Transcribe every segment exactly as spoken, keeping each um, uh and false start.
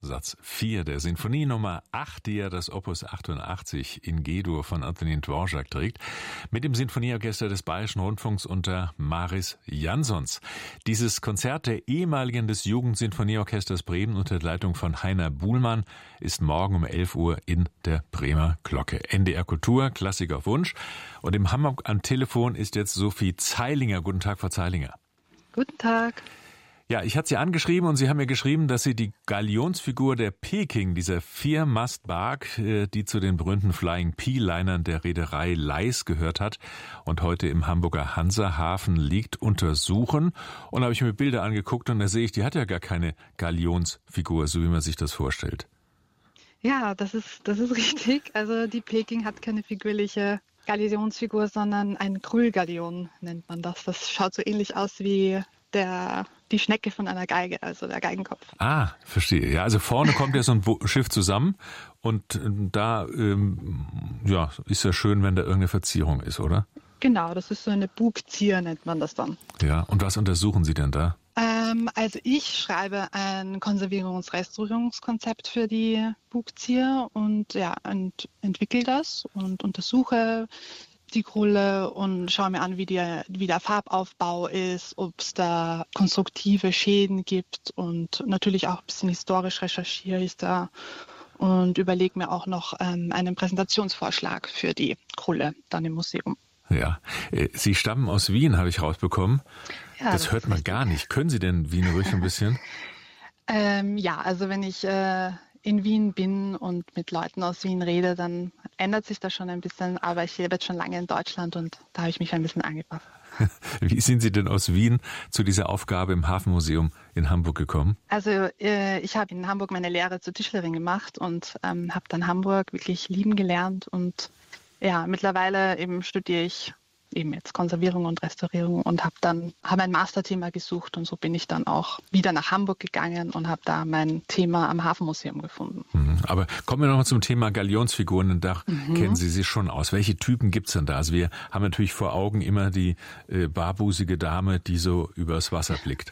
Satz vier der Sinfonie Nummer acht, die ja das Opus achtundachtzig in G-Dur von Antonín Dvořák trägt, mit dem Sinfonieorchester des Bayerischen Rundfunks unter Maris Jansons. Dieses Konzert der ehemaligen des Jugendsinfonieorchesters Bremen unter der Leitung von Heiner Buhlmann ist morgen um elf Uhr in der Bremer Glocke. N D R Kultur, Klassik auf Wunsch. Und im Hamburg am Telefon ist jetzt Sophie Zeilinger. Guten Tag, Frau Zeilinger. Guten Tag. Ja, ich hatte Sie angeschrieben und Sie haben mir geschrieben, dass Sie die Galionsfigur der Peking, dieser Viermast-Bark, die zu den berühmten Flying P-Linern der Reederei Leis gehört hat und heute im Hamburger Hansahafen liegt, untersuchen. Und da habe ich mir Bilder angeguckt und da sehe ich, die hat ja gar keine Galionsfigur, so wie man sich das vorstellt. Ja, das ist, das ist richtig. Also die Peking hat keine figürliche Galionsfigur, sondern ein Krüllgalion nennt man das. Das schaut so ähnlich aus wie der, die Schnecke von einer Geige, also der Geigenkopf. Ah, verstehe. Ja, also vorne kommt ja so ein Bo- Schiff zusammen und da ähm, ja, ist ja schön, wenn da irgendeine Verzierung ist, oder? Genau, das ist so eine Bugzier, nennt man das dann. Ja, und was untersuchen Sie denn da? Ähm, also ich schreibe ein Konservierungs- und Restaurierungskonzept für die Bugzier und ja, und entwickle das und untersuche die Krulle und schaue mir an, wie, die, wie der Farbaufbau ist, ob es da konstruktive Schäden gibt und natürlich auch ein bisschen historisch recherchiere ich da und überlege mir auch noch ähm, einen Präsentationsvorschlag für die Krulle dann im Museum. Ja, Sie stammen aus Wien, habe ich rausbekommen. Ja, das, das hört man richtig. Gar nicht. Können Sie denn Wien ruhig ein bisschen? ähm, ja, also wenn ich äh, in Wien bin und mit Leuten aus Wien rede, dann ändert sich das schon ein bisschen, aber ich lebe jetzt schon lange in Deutschland und da habe ich mich ein bisschen angepasst. Wie sind Sie denn aus Wien zu dieser Aufgabe im Hafenmuseum in Hamburg gekommen? Also äh, ich habe in Hamburg meine Lehre zur Tischlerin gemacht und ähm, habe dann Hamburg wirklich lieben gelernt und ja, mittlerweile eben studiere ich eben jetzt Konservierung und Restaurierung und habe dann habe ein Masterthema gesucht und so bin ich dann auch wieder nach Hamburg gegangen und habe da mein Thema am Hafenmuseum gefunden. Mhm, aber kommen wir noch mal zum Thema Galionsfiguren. Da mhm. kennen Sie sich schon aus. Welche Typen gibt's denn da? Also wir haben natürlich vor Augen immer die äh, barbusige Dame, die so übers Wasser blickt.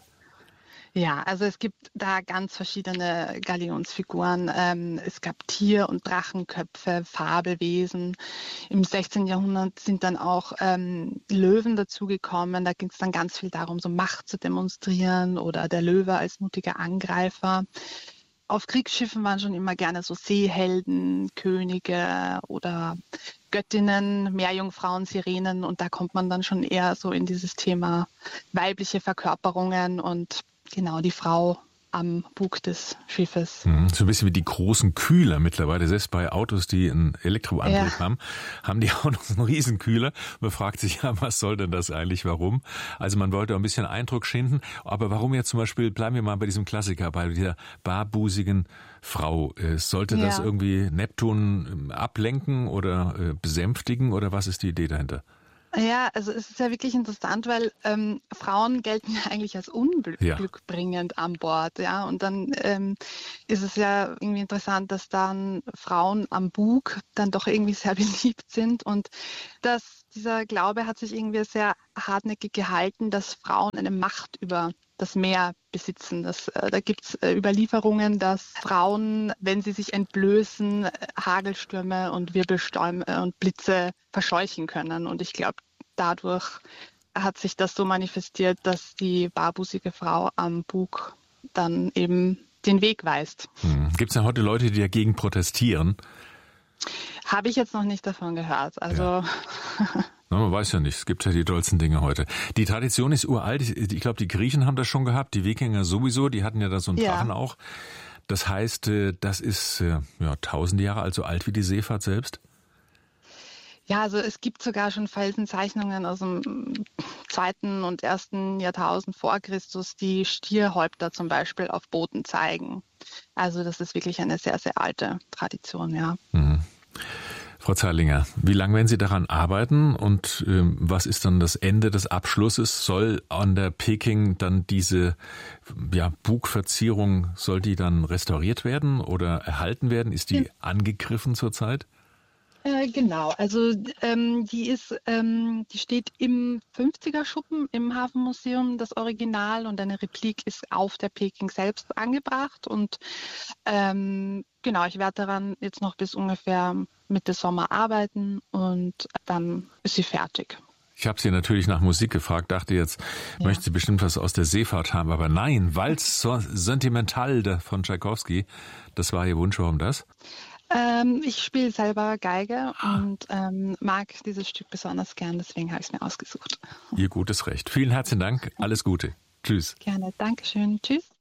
Ja, also es gibt da ganz verschiedene Galionsfiguren. Ähm, es gab Tier- und Drachenköpfe, Fabelwesen. Im sechzehnten Jahrhundert sind dann auch ähm, Löwen dazugekommen. Da ging es dann ganz viel darum, so Macht zu demonstrieren oder der Löwe als mutiger Angreifer. Auf Kriegsschiffen waren schon immer gerne so Seehelden, Könige oder Göttinnen, Meerjungfrauen, Sirenen. Und da kommt man dann schon eher so in dieses Thema weibliche Verkörperungen und genau, die Frau am Bug des Schiffes. Mhm, so ein bisschen wie die großen Kühler mittlerweile. Selbst bei Autos, die einen Elektroantrieb ja. haben, haben die auch noch einen Riesenkühler. Man fragt sich ja, was soll denn das eigentlich, warum? Also man wollte ein bisschen Eindruck schinden. Aber warum jetzt zum Beispiel, bleiben wir mal bei diesem Klassiker, bei dieser barbusigen Frau. Sollte das ja. irgendwie Neptun ablenken oder besänftigen oder was ist die Idee dahinter? Ja, also es ist ja wirklich interessant, weil ähm, Frauen gelten ja eigentlich als unglückbringend ja. an Bord, ja. Und dann ähm, ist es ja irgendwie interessant, dass dann Frauen am Bug dann doch irgendwie sehr beliebt sind und dass dieser Glaube hat sich irgendwie sehr hartnäckig gehalten, dass Frauen eine Macht über das Meer besitzen. Das, äh, da gibt es äh, Überlieferungen, dass Frauen, wenn sie sich entblößen, äh, Hagelstürme und Wirbelstürme und Blitze verscheuchen können. Und ich glaube, dadurch hat sich das so manifestiert, dass die barbusige Frau am Bug dann eben den Weg weist. Hm. Gibt es denn heute Leute, die dagegen protestieren? Habe ich jetzt noch nicht davon gehört. Also ja. Na, man weiß ja nicht, es gibt ja die tollsten Dinge heute. Die Tradition ist uralt. Ich glaube, die Griechen haben das schon gehabt, die Wikinger sowieso, die hatten ja da so einen Drachen ja. auch. Das heißt, das ist ja tausende Jahre alt, so alt wie die Seefahrt selbst? Ja, also es gibt sogar schon Felsenzeichnungen aus dem zweiten und ersten Jahrtausend vor Christus, die Stierhäupter zum Beispiel auf Booten zeigen. Also das ist wirklich eine sehr, sehr alte Tradition, ja. Mhm. Frau Zeilinger, wie lange werden Sie daran arbeiten und ähm, was ist dann das Ende des Abschlusses? Soll an der Peking dann diese ja, Bugverzierung, soll die dann restauriert werden oder erhalten werden? Ist die angegriffen zurzeit? Äh, genau, also ähm, die ist, ähm, die steht im fünfziger-Schuppen im Hafenmuseum, das Original, und eine Replik ist auf der Peking selbst angebracht. Und ähm, genau, ich werde daran jetzt noch bis ungefähr Mitte Sommer arbeiten und dann ist sie fertig. Ich habe sie natürlich nach Musik gefragt, dachte jetzt, ja. möchte sie bestimmt was aus der Seefahrt haben, aber nein, Walz Sentimental von Tschaikowski, das war ihr Wunsch. Warum das? Ähm, ich spiele selber Geige und ähm, mag dieses Stück besonders gern, deswegen habe ich es mir ausgesucht. Ihr gutes Recht. Vielen herzlichen Dank, alles Gute. Tschüss. Gerne, Dankeschön. Tschüss.